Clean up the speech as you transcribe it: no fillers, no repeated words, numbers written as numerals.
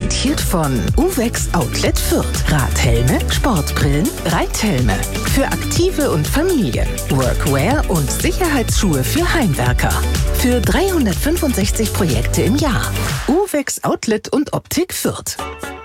präsentiert von Uvex Outlet Fürth. Radhelme, Sportbrillen, Reithelme. Für Aktive und Familien. Workwear und Sicherheitsschuhe für Heimwerker. Für 365 Projekte im Jahr. Uvex Outlet und Optik Fürth.